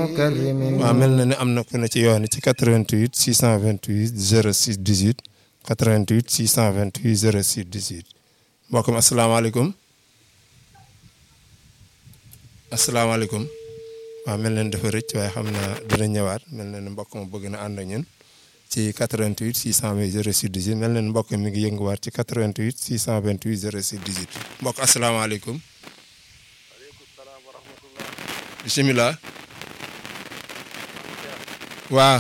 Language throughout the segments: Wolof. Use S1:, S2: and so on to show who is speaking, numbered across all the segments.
S1: waaw mel na ne am na ku ne ci yoon ci 88 628 06 18 88 628 06 18 mbokk mi asalaamaaleykum asalaamaaleykum waaw mel na ne dafa rëcc waaye xam naa dina ñëwaat mel na ne mbokk ma bëgg na ànd ak ñun ci 88 628 06 18 mel na ne mbokk mi ngi yënguwaat ci 88 628 06 18 mbokk asalaamaaleykum.
S2: waaleykum salaam wa rahmatullah.
S1: bisimilah. waa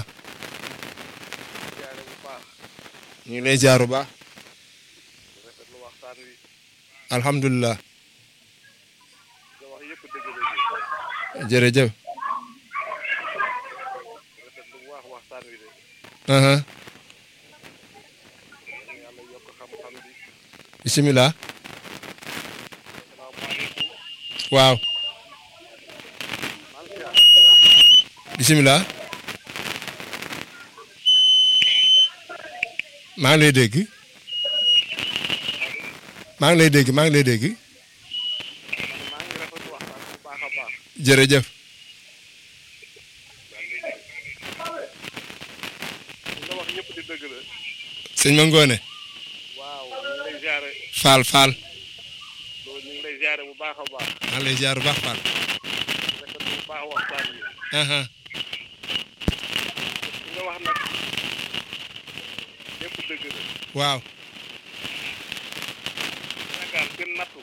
S1: ñu ngi lay jaar bu baax.
S2: rafetlu waxtaan wi.
S1: alhamdulilah.
S2: nga wax yëpp dëgg la.
S1: jërëjëf.
S2: rafetlu bu baax waxtaan wi de. yàlla yokk xam-xam bi.
S1: bisimilah.
S2: asalaamaaleykum.
S1: waaw. bisimilah. maa ngi lay dégg. maa ngi lay dégg.
S2: maa ngi rafetlu waxtaan bu baax a baax.
S1: jërëjëf.
S2: nga wax ñëpp di dëgg la.
S1: sëñ ma ngoone.
S2: waaw ñu ngi lay ziare.
S1: Fall Fall.
S2: loolu ñu ngi lay ziare bu baax a baax.
S1: maa ngi lay jaar bu baax Fall.
S2: rafetlu bu baax waxtaan wi. nga wax nag lépp dëgg la.
S1: waaw.
S2: Sénégal gën nattu.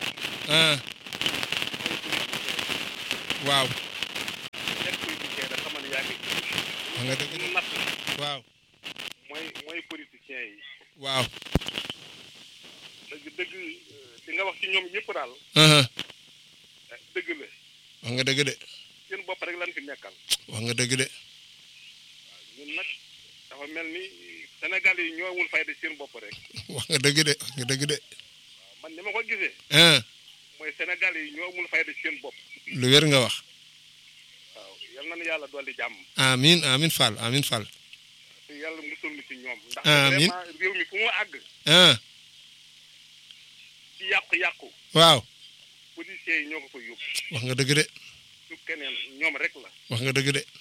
S1: waaw.
S2: nekk politicien da xamal yaa ngi ci.
S1: wax nga dëgg de.
S2: nattu
S1: waaw.
S2: mooy politicien yi.
S1: waaw.
S2: dëgg di nga wax ci ñoom ñëpp daal. dëgg la.
S1: wax nga dëgg de.
S2: seen bopp rek lan fi nekkal.
S1: wax nga dëgg de.
S2: ñun nag dafa mel ni Sénégal yi ñoo amul fayda seen bopp rek.
S1: wax nga dëgg de. wax nga dëgg de.
S2: man ni ma ko gisee. mooy Sénégal yi ñoo amul fayda seen bopp.
S1: lu wér nga wax.
S2: waaw yal na nu yàlla dolli jàmm.
S1: amiin amiin Fall amiin Fall.
S2: te yàlla musul ni ci ñoom. ndax
S1: amiin
S2: vraiment réew mi fu mu àgg. ci yàqu-yàqu.
S1: waaw.
S2: policiers yi ñoo ko fa yóbbu.
S1: wax nga dëgg de.
S2: su keneen ñoom rek la.
S1: wax nga dëgg de.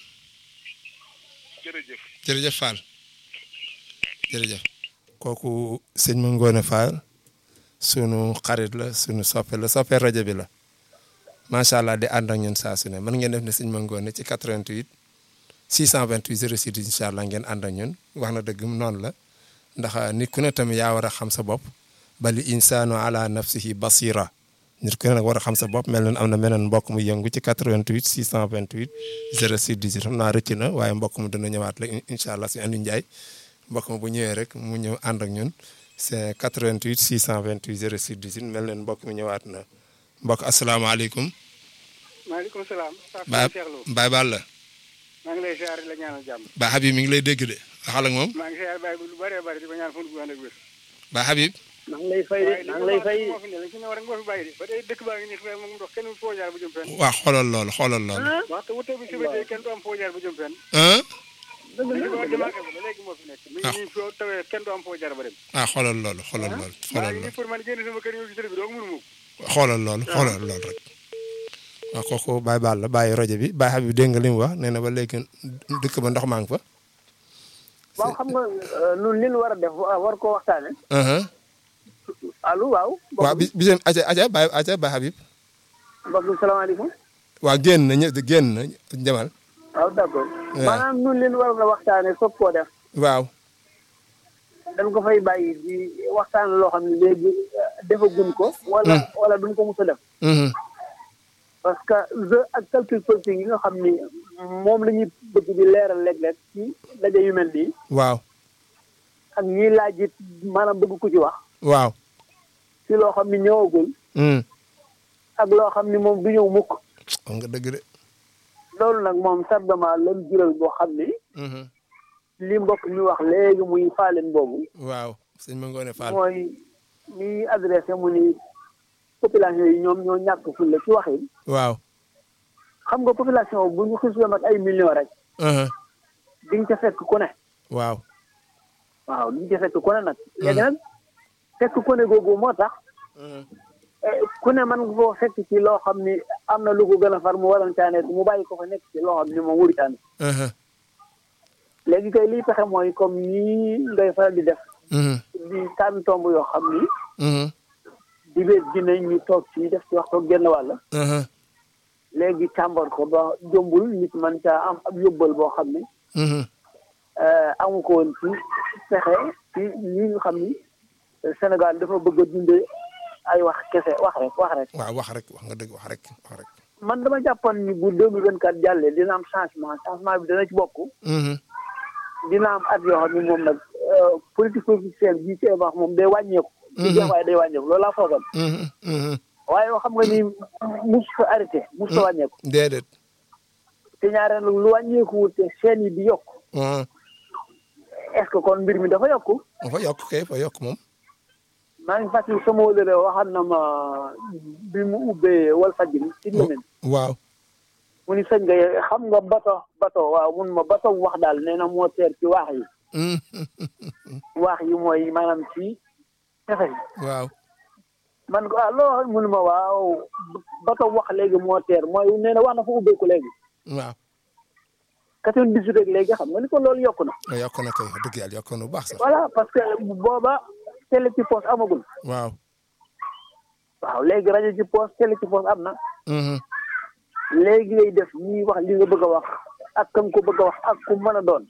S2: jërëjëf.
S1: jërëjëf Fall. jërëjëf. kooku sëñ ma ngoone Fall sunu xarit la sunu soppe la soppe rajo bi la macha allah di ànd ak ñun saa su ne mën ngeen def ne sëñ ma ngoone ci 88 628 06 incha allah ngeen ànd ak ñun wax na dëgg noonu la ndax nit ku ne tamit yaa war a xam sa bopp bali insaanu ala nafsihi basira nit ku ne nag war a xam sa bopp mel na am na meneen mbokk mu yëngu ci 88 628 06 18 xam naa rëcc na waaye mbokk mu dina ñëwaat la incha allah si Aliou Ndiaye mbokk ma bu ñëwee rek mu ñëw ànd ak ñun c'est 88 628 06 18 mel na mbokk mi ñëwaat na mbokk asalaamaaleykum.
S3: maaleykum salaam.
S1: Baye Balla.
S3: maa ngi lay ziare la ñaanal jàmm.
S1: Ba Habib mi ngi lay dégg de waxal ak moom.
S3: maa ngi ziare Baye lu bëree bëri di ko ñaan fu mu ànd ak wér.
S1: Ba Habib.
S4: maa ngi lay fay de maa ngi lay fay de.
S3: moo fi ne la ci ñëw rek moo fi bàyyi de ba tey dëkk baa ngi nii moom ndox kenn foo jaar bu jëm fenn.
S1: waaw xoolal loolu xoolal loolu.
S3: waxtu wute bi si ba tey kenn du am foo jaar bu jëm fenn.
S4: dëgg la
S3: léegi moo fi nekk. mi ngi nii foo tawee kenn du am foo jaar ba dem.
S1: ah xoolal loolu xoolal loolu. xoolal
S3: maa ngi pour man génn sama kër ñëw ci télé bi doo mënu mu.
S1: xoolal loolu xoolal loolu rek. waaw kooku Baye Balla bàyyi rajo bi Baye Habib dégg nga li mu wax nee na ba léegi dëkk ba ndox maa ngi fa.
S4: waaw xam nga ñun li ñu war a def war koo waxtaane. allo waaw.
S1: waaw bisimilah aca Baye Habib.
S4: mbokk mi salaamaaleykum.
S1: waaw génn na génn na Jamal.
S4: waaw d'accord. maanaam ñun li ñu war a waxtaane soog koo def.
S1: waaw.
S4: dañ ko fay bàyyi di waxtaan loo xam ne léegi defaguñ ko. wala duñ ko mos a def. parce que jeu ak calcul politique yi nga xam ni moom la ñuy bëgg di leeral léeg-léeg ci daje yu mel nii.
S1: waaw.
S4: ak ñiy laaj it maanaam bëgg ko ci wax.
S1: waaw.
S4: ci loo xam ni ñëwagul. ak loo xam ni moom du ñëw mukk.
S1: xam nga dëgg de.
S4: loolu nag moom tardement lan jural boo xam ni. li mbokk mi wax léegi muy faaleen boobu.
S1: waaw sëñ ma ngoone Fall.
S4: mooy mi adressé mu ni population yi ñoom ñoo ñàkk fulla ci waxin.
S1: waaw.
S4: xam nga population bu ñu xis ak ay millions rek. di nga ca fekk ku ne.
S1: waaw.
S4: waaw di nga ca fekk ku ne nag. léegi nag fekk ku ne googu moo tax. ku ne mën nga koo fekk ci loo xam ni am na lu ko gën a far mu waroon caa nekk mu bàyyi ko fa nekk ci loo xam ni moom wuri caa nekk. léegi kay liy pexe mooy comme nii ngay faral di def. di tànn tomb yoo xam ni. di bees dinañ ñu toog ci def ci waxtu genn wàll. léegi càmbar ko ba jombul nit man caa am ab yóbbal boo xam ne. amu ko woon ci pexe ci ñi nga xam ni Sénégal dafa bëgg a dundee ay wax kese wax rek.
S1: waaw wax nga dëgg wax rek.
S4: man dama jàppoon ni bu 2024 jàllee dina am changement bi dana ci bokk. dina am at yoo xam ne moom nag politique politicienne bii ci wax moom day wàññeeku. ci jeexwaay day wàññeeku loolu laa foogoon. waaye yoo xam nga ni mus fa arrêté mus fa wàññeeku.
S1: déedéet.
S4: te ñaareel lu wàññeeku wut te chaîne yi di yokk. est-ce que kon mbir mi dafa yokku.
S1: dafa yokk moom.
S4: maa ngi fàttali sama wóllare waxaat na ma bi mu ubbee Walfadjri ci Ndemeen.
S1: waaw.
S4: mu ni sëñ nga xam nga bato waaw mun ma bato wax daal nee na moo teer ci waax yi. waax yi mooy maanaam ci tefes yi.
S1: waaw.
S4: man ko loo mun ma waaw bato wax léegi moo teer mooy nee na wax na fa ubbeeku léegi.
S1: waaw.
S4: 98 rek léegi xam nga ni ko loolu yokku na.
S1: yokku na kay dëgg yàlla yokku na bu baax sax.
S4: voilà parce que booba télé ci poste amagul.
S1: waaw.
S4: waaw léegi rajo ci poste télé ci poste am na. léegi ngay def ñuy wax li nga bëgg a wax ak kan ko bëgg a wax ak ku mën a doon.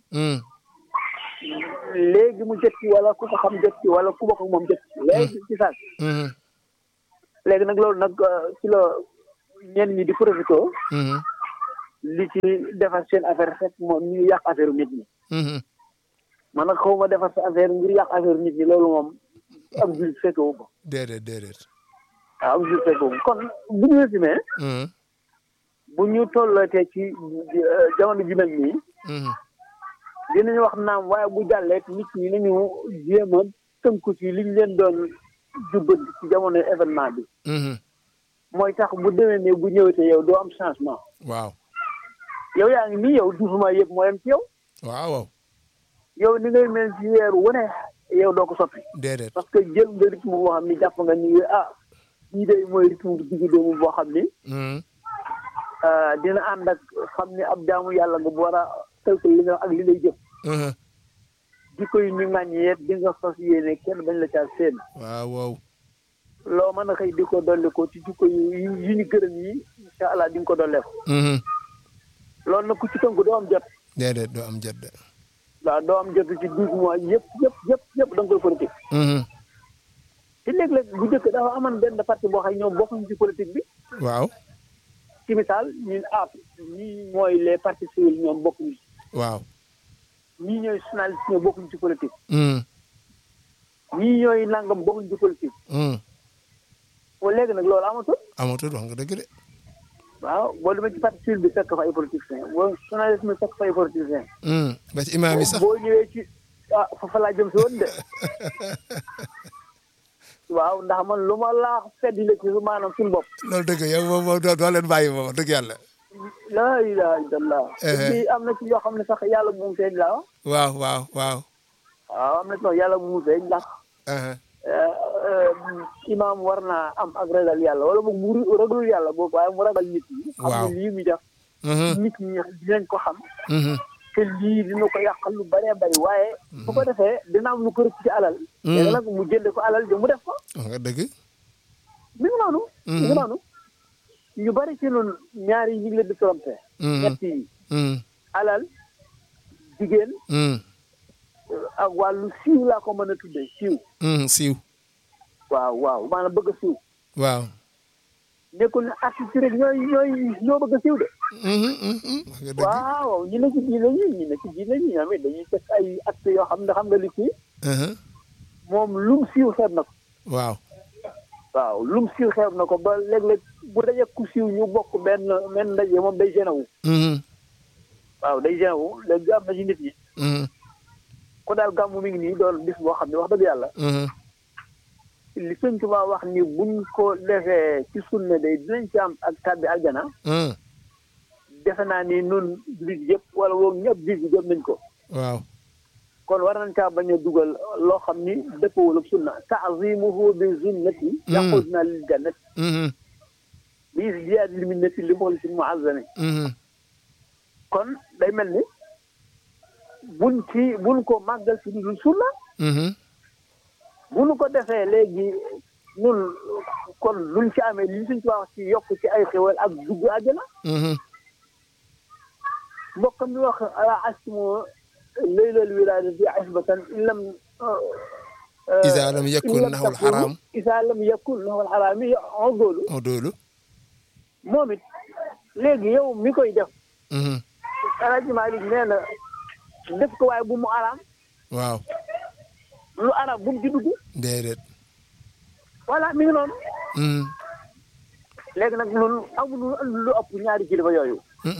S4: léegi mu jot ci wala ku ko xam jot ci wala ku bokk ak moom jot ci. léegi ci saas. léegi nag loolu nag ci la ñenn ñi di profité. li ci defar seen affaire fekk moom ñu yàq affaire nit ñi. man nag xaw ma defar sa affaire ngir yàq affaire nit ñi loolu moom ab jul fekkewu ko.
S1: déedéet.
S4: waaw ab jul fekkewu ko kon bu ñu résumé. bu ñu tollatee ci jamono ji mel nii. dinañu wax naam waaye bu jàllee nit ñi nañu jéem a tënku ci liñ leen doon jubbanti ci jamono événement bi. mooy tax bu déwénee bu ñëwatee yow doo am changement.
S1: waaw.
S4: yow yaa ngi nii yow doucement yëpp moo yem ci yow.
S1: waaw.
S4: yow ni ngay mel ci weer wu ne yow doo ko soppi.
S1: déedéet.
S4: parce que jël nga rythme boo xam ni jàpp nga ni ñii de mooy rythme bu digg doomu boo xam ni. dina ànd ak xam ni ab jaamu yàlla nga bu war a tënk li nga ak li lay jëf. jikko yi ñu ŋàññi di nga fas yéene kenn bañ la caa seen.
S1: waaw.
S4: loo mën a xëy di ko dolli ko ci jikko yi ñu gërëm yi incha allah di nga ko dollee ko. loolu nag ku ci tënk doo am jot.
S1: déedéet doo am jot de.
S4: waaw doo am jot ci 12 mois yëpp da nga koy politique. te léeg-léeg bu njëkk dafa amoon benn parti boo xam ne ñoom bokkuñu ci politique bi.
S1: waaw.
S4: ci misaal ñun ñii mooy les partis civils ñoom bokkuñu.
S1: waaw.
S4: ñii ñooy journaliste ñoom bokkuñu ci politique. ñii ñooy nangam bokkuñu ci politique. bon léegi nag loolu amatul.
S1: wax nga dëgg de.
S4: waaw boo demee ci parti civil bi fekk fa ay politiciens boo journaliste mi fekk fa ay politiciens.
S1: ba ci imaam yi sax
S4: boo ñëwee ci fa laa jëm si woon de. waaw ndax man lu ma laa feddi la ci maanaam suñu bopp.
S1: loolu dëgg yow moom doo leen bàyyi moom dëgg yàlla.
S4: laa ilaaha illallaah. ci am na ci yoo xam ne sax yàlla bu mu feeñ la
S1: waaw.
S4: waaw am na ci yoo yàlla bu mu feeñ ndax. imaam war naa am ak ragal yàlla wala boog mu ragalul yàlla boobu waaye mu ragal nit ñi.
S1: waaw
S4: xam ne lii muy def. nit ñi dinañ ko xam. te lii dina ko yàqal lu bëree bëri waaye. bu ko defee dina am lu ko rëcc ci alal. léegi nag mu jënd ko alal de mu def ko.
S1: nga dëgg.
S4: mi ngi noonu. ñu bëri ci ñun ñaari yi ñu ngi leen di trompé. ñett yi. alal jigéen. ak wàllu siiw laa ko mën a tuddee siiw.
S1: siiw.
S4: waaw maanaam bëgg a siiw.
S1: waaw.
S4: nekkul ne artiste rek ñoo bëgg a siiw de. waaw ñi ne ci diine ñi ñoom it dañuy def ay actes yoo xam ne xam nga li kii. moom lum siiw xeeb na ko. waaw lum siiw xeeb na ko ba léeg-léeg bu dajee ku siiw ñu bokk benn ndaje moom day gêné wu. waaw day gêné wu léegi am na ci nit ñi. ko daal gàmmu mi ngi nii doon bis boo xam ne wax dëgg yàlla. li Sëñ Tuubaa wax ni buñ ko defee ci sunna day dinañ ci am ak tàbbi aljana. defe naa ni nun jullit yëpp wala woog ñëpp jullit yi jot nañ ko.
S1: waaw.
S4: kon war nañ caa bañ a dugal loo xam ni dëppawul ak sunna ta'zimuhu bi sunnati yaqudna lil jannati bi ziyaad li minnati li muxli si muazzami kon day mel ni buñ ko màggal ci dul sunna bu nu ko defee léegi ñun kon luñ ci amee li suñ ci wax ci yokk ci ay xewal ak dugg àjjana mbokk mi wax ala asmo laylal wilaada bi asbatan illam
S1: isa lam yakun naxwal xaraam
S4: isa lam yakun naxwal xaraam yi odoolu moom it léegi yow mi koy def Alaaji Maalik nee na def ko waaye bu mu araam
S1: waaw
S4: lu araam bu mu ci dugg
S1: déedéet
S4: voilà mi ngi noonu léegi nag ñun amuñu lu ëpp ñaari kilifa yooyu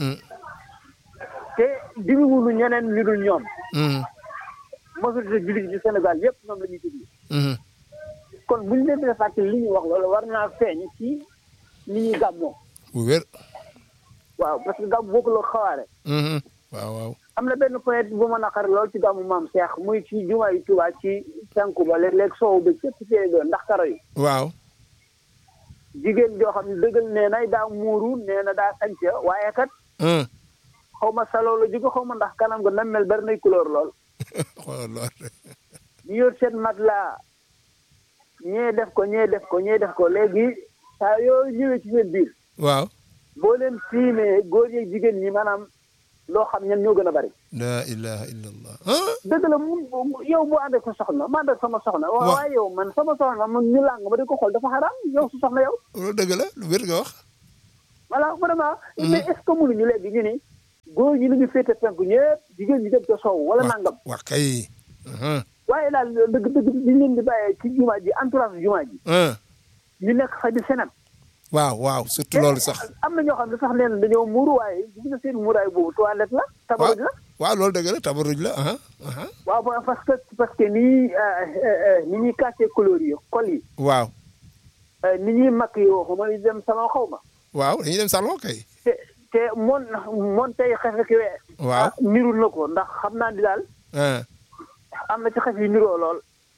S4: te dimbali ñeneen ñu dul ñoom majorité jullit ci Sénégal yëpp ñoom la ñuy déglu kon bu ñu leen di fàttali li ñuy wax loolu war naa feeñ ci ni ñuy gàmmoo
S1: bu wér
S4: waaw parce que gàmm boo ko la xawaare
S1: waaw
S4: am na benn point bu ma naqari lool ci gàmmu maam Cheikh muy ci jumaa yi Tuubaa ci tànku ba léeg-léeg soow ba cëpp see doon ndax karo yi
S1: waaw
S4: jigéen joo xam ne dëggal nee na daa muuru nee na daa sañca waaye kat xaw ma saloo la jóge xaw ma ndax kanam nga nam mel bari nay couleur lool
S1: xoolal lool
S4: ñu yor seen mat la ñee def ko léegi saa yoo ñëwee ci seen biir
S1: waaw
S4: boo leen siimee góor yeeg jigéen ñi maanaam loo xam ñan ñoo gën a bari
S1: la ilaha illallah
S4: dëgg la yow boo ànd ak sa soxna ma ànd ak sama soxna waaye yow man sama soxna man ñu làng ma di ko xool dafa xaraam yow su soxna yow
S1: loolu dëgg la lu wér nga wax
S4: voilà vraiment mais est-ce que mënuñu léegi ñu ni góor ñi nañu féete penku ñëpp jigéen ñi dem ca soow wala nangam
S1: wax kay
S4: waaye daal dëgg diñ leen di bàyyee ci jumaa ji entourage jumaa ji ñu nekk fa di senat
S1: waaw surtout loolu sax
S4: am na ñoo xam ne sax nee na dañoo muuru waaye gis nga seen muuraay boobu toilette la tabaruj la
S1: waaw loolu dëgg la tabaruj la
S4: waaw parce que ni ñuy caché couleur yi col yi
S1: waaw
S4: ni ñuy makk yi waxu ma dem salon xaw ma
S1: waaw dañuy dem salon kay
S4: te moon tey xefe ki wee
S1: waaw
S4: nirul na ko ndax xam naa di daal am na ci xef yi niroo lool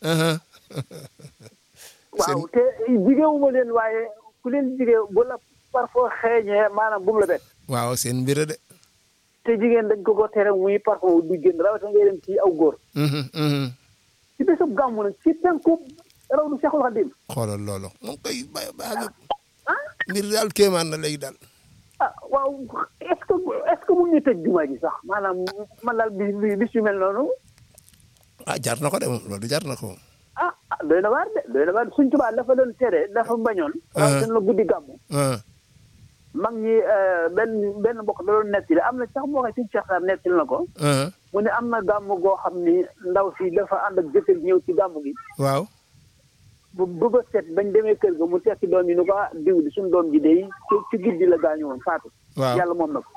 S4: waaw te jigéewuma leen waaye ku leen jigéew bu la parfois xeeñee maanaam bu mu la bet
S1: waaw seen mbir de
S4: te jigéen dañ ko tere muy parfois du génn rawatina ngay dem ci aw góor ci bésub gàmmu nag ci penku raw du Seexul Xadiim
S1: xoolal loolu moom koy baax mbir daal kéemaan na léegi daal
S4: waaw est-ce que mun ñu tëj jumaa ji sax maanaam man daal bis yu mel noonu
S1: jar na ko de moom loolu jar na ko moom
S4: doy na waar Sëñ Tuubaa dafa doon tere dafa bañoon wax la guddi gàmmu mag ñi benn mbokk da doon nettali am na sax moo xam Sëñ Cheikh Sarr nettali na ko mu ne am na gàmm goo xam ni ndaw si dafa ànd ak jëkkër ñëw ci gàmm gi
S1: waaw
S4: bu ba set bañ demee kër ga mu tekki doom yi ni ko diw di suñu doom ji day ci guddi la gaañu woon faatu yàlla moom na ko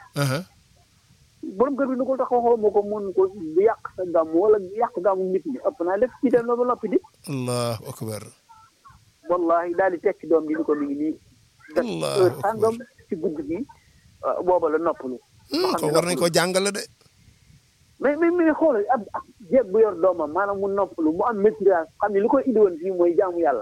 S4: borom kër bi ni ko tax waxoo ma ko mun ko du yàq sa gàmm wala yàq gàmmu nit ñi ëpp naa def ci dem na ba noppi di
S1: allahu akbar
S4: wallahi daal di tekki doom ji ni ko mi ngi nii def sàngam ci guddi gi booba la noppalu
S1: ko war nañ ko jàngale de
S4: mais xoolal ab jeeg bu yor doomam maanaam mu noppalu mu am maîtrise xam ne li koy indi woon fii mooy jaamu yàlla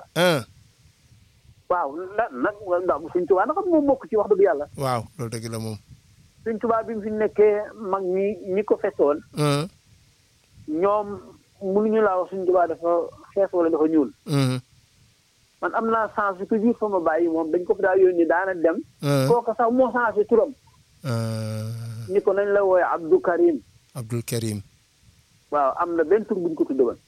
S4: waaw nag Sëñ Tuubaa nag xam moom mokk ci wax dëgg yàlla
S1: waaw loolu dëgg la moom
S4: Sëñ Tuubaa bi mu fi nekkee mag ñi ko fesoon ñoom mënuñu laa wax Sëñ Tuubaa dafa xees wala dafa ñuul man am naa chance bi toujours fa ma bàyyi moom dañ ko fi daa yónni daana dem kooku sax moo changé turam ni ko nañ la wooye Abdul Karim waaw am na benn tur buñ ko tudde woon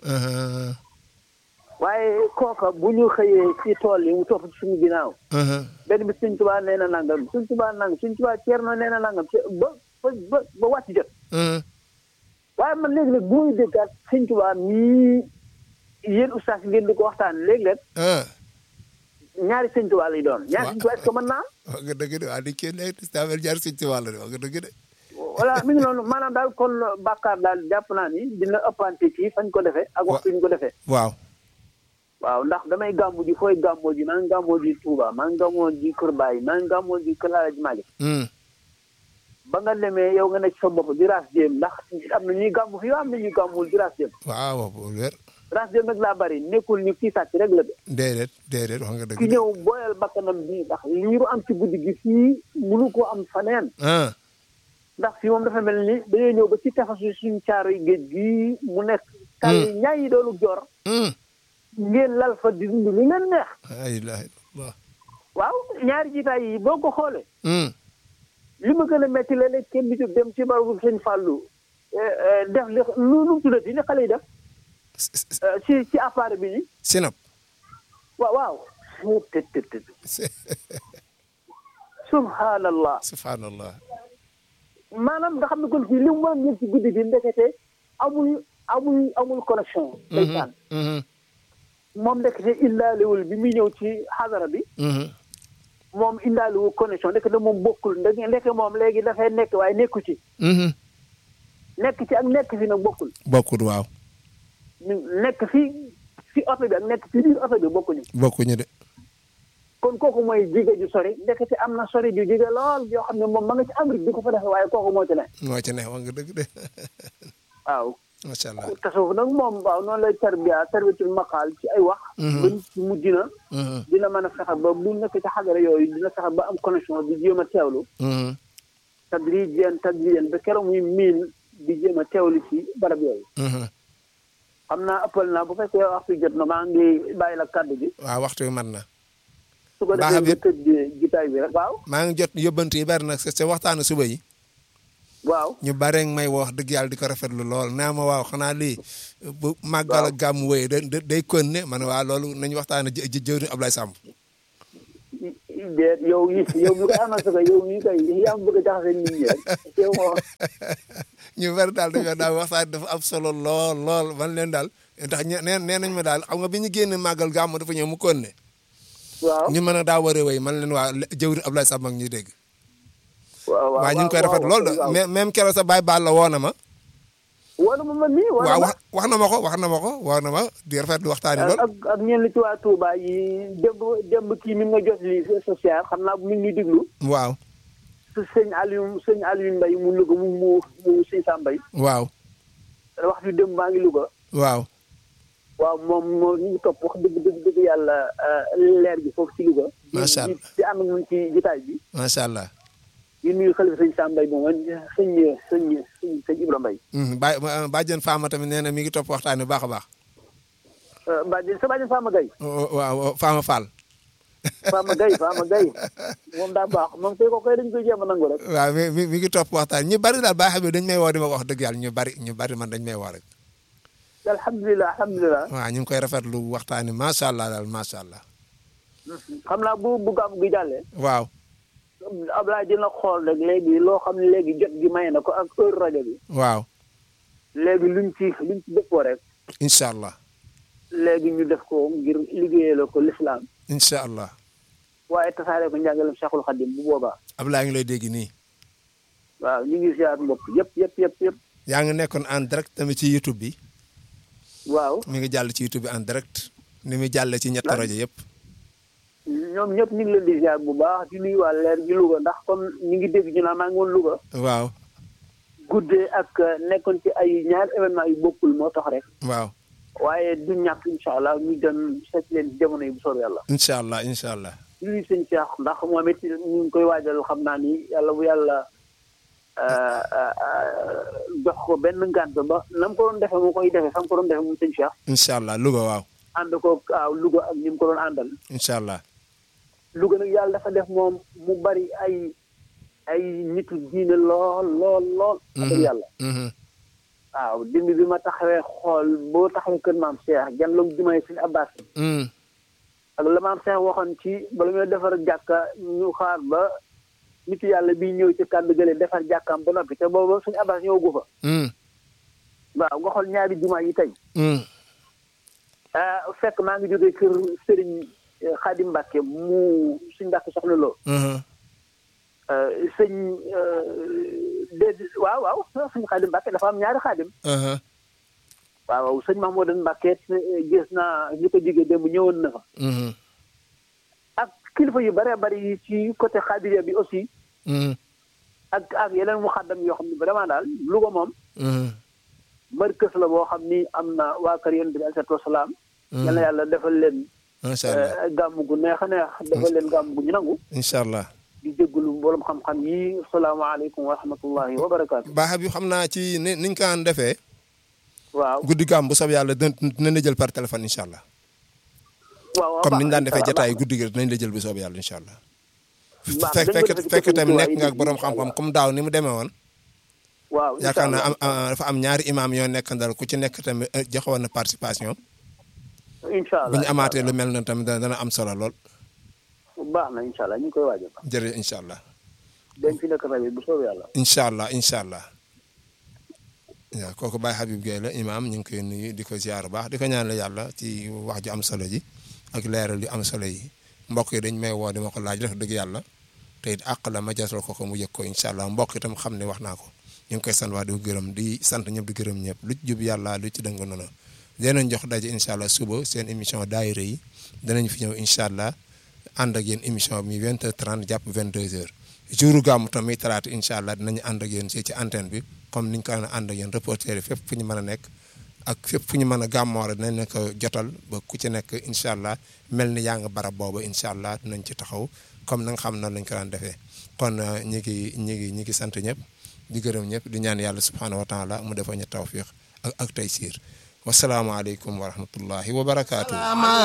S4: waaye kooka bu ñu xëyee ci tool yi mu topp ci suñu ginnaaw benn bi Sëñ Tuubaa nee na nangam Sëñ Tuubaa Ceerno nee na nangam ba wàcc jot waaye man léegi nag bu muy déggaat Sëñ Tuubaa mii yéen oustaz ngeen di ko waxtaan léeg-léeg ñaari Sëñ Tuubaa lay doon ñaari Sëñ Tuubaa est-ce que mën naa
S1: wax nga dëgg de waa di kenn istamel ñaari Sëñ Tuubaa la de wax nga dëgg de
S4: voilà mi ngi noonu maanaam daal kon bàkkaar daal jàpp naa ni dina ëppante ci fañ ko defee ak waxtu ñu ko defee waaw ndax damay gàmmu ji fooy gàmmoo ji maa ngi gàmmoo ji Touba maa ngi gàmmoo ji Kër Baye maa ngi gàmmoo ji Kër Alaaji Maalik ba nga demee yow nga nekk sa bopp di raas jéem ndax am na ñuy gàmmu fi am na ñuy gàmmul di raas jéem.
S1: waaw bu wér.
S4: raas jéem nag laa bari nekkul ni kii sàcc rek la de.
S1: déedéet wax nga dëgg.
S4: ki ñëw booyal bakkanam bii ndax liiru am ci guddi gi fii mënu koo am faneen. ndax fii moom dafa mel ni dañoo ñëw ba ci tefesu suñu caaro yi géej gi mu nekk. kàlla ñaay yi doolu jor. ngeen lal fa di dund lu leen neex.
S1: la ilaha illallah.
S4: waaw ñaari jiitaay yi boo ko xoolee. li ma gën a métti léeg-léeg kenn nit dem ci barabu sëñ Fallou def li lu tuddati li xale yi def. ci appareil bi nii.
S1: sinap.
S4: waaw. subhanallah. maanaam nga xam ne kon fii li mu mën a ci guddi gi ndekete amul connexion. ndeysaan. moom ndekete indaalewul bi muy ñëw ci xadara bi. moom indaalewul connexion ndekete moom bokkul ndeke moom léegi dafay nekk waaye nekku ci. nekk ci ak nekk fi nag bokkul.
S1: bokkul waaw.
S4: nekk fi oto bi ak nekk ci biir oto bi bokkuñu de. kon kooku mooy jige ju sori ndekete am na sori ju jige lool yoo xam ne moom ma nga ci Amérique di ko fa defee waaye kooku moo ci ne.
S1: moo ci ne wax nga dëgg de.
S4: waaw.
S1: macha allah
S4: tasawuf nag moom waaw noonu lay tarbiyatul maqaal ci ay wax. ba nit ci mujj na. dina mën a fexe ba bu nekk ci xagara yooyu dina fexe ba am connexion di jéem a teewlu. tadrijan ba keroog muy miin di jéem a teewlu ci barab yooyu. xam naa ëppal naa bu fekkee waxtu jot na maa ngi bàyyi la kàddu gi.
S1: waaw waxtu bi mën na.
S4: su ko defee nga tëj gitaay bi rek waaw.
S1: maa ngi jot yóbbante yi bari nag sa waxtaanu suba yi.
S4: waaw
S1: ñu bare may wax dëgg yàlla di ko rafetlu lool naa ma waaw xanaa lii bu màggal ak gàmm wéy day kon ne ma ne waa loolu nañu waxtaane jëwriñ Ablaye Samb.
S4: déet yow mi koy amal sa yow mi koy yaa ngi bëgg a jaxase nit ñi rek yow moo.
S1: ñu bari daal daal waxtaan dafa am solo lool man leen daal ndax nee nañ ma daal xam nga bi ñu génn màggal gàmm dafa ñëw mu kon ne.
S4: waaw
S1: ñu mën a daa war a wéy man leen waa jëwriñ Ablaye Samb ak ñuy dégg.
S4: waaw
S1: ñu ngi koy rafet lool de même keroog sa baay baal la woo na ma.
S4: woo na ma man mii
S1: waaw wax na ma ko woo na ma di rafetlu waxtaan yi lool.
S4: ak ñenn ci waa Touba yi démb kii mi nga jot lii social xam naa mi ngi ñuy déglu.
S1: waaw.
S4: sëñ Aliou Mbaye mu Louga mu sëñ Sam Mbaye.
S1: waaw.
S4: wax fi démb maa ngi Louga.
S1: waaw.
S4: waaw moom moo ñu ngi topp wax dëgg yàlla leer gi foofu ci Louga.
S1: macha allah
S4: di ànd ak ñun ci jotaay bi.
S1: macha allah.
S4: di nuyu xalifa sëñ Sam Mbaye moom sëñ Ibra Mbaye.
S1: Bàjjen Fama tamit nee na mi ngi topp waxtaan bi baax a baax.
S4: Bàjjen Fama Gaye.
S1: waaw Fama Fall.
S4: Fama Gaye moom daa baax moom tey ko koy dañ koy jéem a nangu rek.
S1: waaw mi ngi topp waxtaan ñu bari daal baax bi dañ may woo di ma wax dëgg yàlla ñu bari man dañ may woo rek.
S4: alhamdulilah.
S1: waaw ñu ngi koy rafetlu waxtaan bi macha allah daal macha allah.
S4: xam naa bu gàmm gi jàllee.
S1: waaw.
S4: Ablaye dina xool rek léegi loo xam ne léegi jot gi may na ko ak heure rajo bi.
S1: waaw.
S4: léegi luñ ci dëppoo rek.
S1: incha allah.
S4: léegi ñu def ko ngir liggéeyal ko lislaam.
S1: incha allah.
S4: waaye tasaare ko njàngalem Cheikhul Khadim bu boobaa.
S1: Ablaye ngi lay dégg nii.
S4: waaw ñu ngi ziar mbokk yëpp.
S1: yaa ngi nekkoon en direct tamit ci YouTube bi.
S4: waaw
S1: mi ngi jàll ci YouTube bi en direct. ni muy jàllee ci ñetti rajo yëpp.
S4: ñoom ñëpp ñu ngi leen di ziar bu baax di nuyu waa leer gi Louga ndax comme ñu ngi dégg ñu naan maa ngi woon Louga.
S1: waaw.
S4: guddee ak nekkoon ci ay ñaar événement yu bokkul moo tax rek.
S1: waaw.
S4: waaye du ñàkk incha allah ñu dem seet leen jamono yi bu soobee yàlla.
S1: incha allah.
S4: ñu ngi sëñ Cheikh ndax moom it ñu ngi koy waajal xam naa ni yàlla bu yàlla jox ko benn ngànt ba na mu ko doon defee mu koy defee fa mu ko doon defee moom sëñ Cheikh.
S1: incha allah Louga waaw.
S4: ànd ko Louga ak ñi mu ko doon àndal.
S1: incha allah.
S4: Louga nag yàlla dafa def moom mu bari ay nitu diine lool. ak yàlla. waaw dimbi bi ma taxawee xool boo taxawee kër maam Cheikh janloog jumaay sëñ Abbas. ak la maam Cheikh waxoon ci bala ñoo defar jàkka ñu xaar ba nitu yàlla bi ñëw ci kàddu gële defar jàkkaam ba noppi te booba sëñ Abbas ñëw gu fa. waaw nga xool ñaari jumaa yi tey. fekk maa ngi jógee kër Serigne Khadim Mbacke mu suñ Mbacke soxna loo. sëñ waaw sëñ Khadim Mbacke dafa am ñaari Khadim. waaw sëñ Mahmoudane Mbacke gis naa ñu ko jigee démb ñëwoon na fa. ak kilifa yu bëree bëri yi ci côté Khadiriya bi aussi. ak yeneen mu xaddam yoo xam ne vraiment daal Louga moom markës la boo xam ni am na waa kër yonent bi alayhi salaatu wasalaam yal na yàlla defal leen
S1: macha allah
S4: gàmm gu neex a neex defal leen gàmm gu ñu nangu
S1: incha allah
S4: di jégalu mboolem xam-xam yi salaamaaleykum wa rahmatullahi wa barakaatu.
S1: baax bi xam naa ci niñ ko daan defee.
S4: waaw
S1: guddi gàmm bu sob yàlla dinañ la jël par téléphone incha allah.
S4: waaw
S1: comme niñ daan defee jotaay guddi gi dinañ la jël bu soob yàlla incha allah. fekk tamit nekk nga ak borom xam-xam comme daaw ni mu demee woon.
S4: waaw
S1: yaakaar naa dafa am ñaari imaam yoo nekk ndar ku ci nekk tamit joxewoon na participation.
S4: incha allah
S1: bu ñu amaatee lu mel noonu tamit dana am solo lool.
S4: baax na incha allah ñu ngi koy waajal.
S1: jërëjëf incha allah.
S4: dañ fi nekk rajo bu soobee yàlla.
S1: incha allah incha allah. waaw kooku Baye Habib Gueye la imaam ñu ngi koy nuyu di ko ziar bu baax di ko ñaanal yàlla ci wax ju am solo ji ak leeral yu am solo yi mbokk yi dañ may woo di ma ko laaj def dëgg yàlla te it àq la ma jasal ko mu yëg ko incha allah mbokk itam xam ne wax naa ko ñu ngi koy sant waa di ko gërëm di sant ñëpp di gërëm ñëpp lu ci jub yàlla lu ci dëng noonu dinañ jox daje incha allah suba seen émission daayira yi danañ fi ñëw incha allah ànd ak yéen émission bi 20h30 jàpp 22h jouru gàmmu tamit talaata incha allah dinañu ànd ak yéen ci antenne bi comme niñ ko ànd ak yéen reporter yi fépp fu ñu mën a nekk ak fépp fu ñu mën a gàmmoore dinañ leen ko jotal ba ku ci nekk incha allah mel ni yaa nga barab booba incha allah dinañ ci taxaw comme na nga xam noonu lañ ko daan defee kon ñi ngi sant ñëpp di gërëm ñëpp di ñaan yàlla subhanahu wa taala mu defal ñu tawfiq ak taysiir wasalaamaaleykum wa rahmatullahi wa barakaatu.